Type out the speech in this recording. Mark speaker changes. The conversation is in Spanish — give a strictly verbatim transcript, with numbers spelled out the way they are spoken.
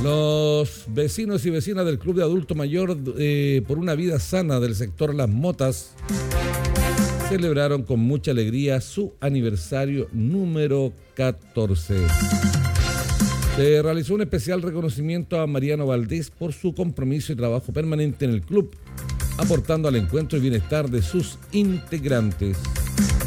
Speaker 1: Los vecinos y vecinas del Club de Adulto Mayor eh, por una vida sana del sector Las Motas celebraron con mucha alegría su aniversario número catorce. Se realizó un especial reconocimiento a Mariano Valdés por su compromiso y trabajo permanente en el club, aportando al encuentro y bienestar de sus integrantes.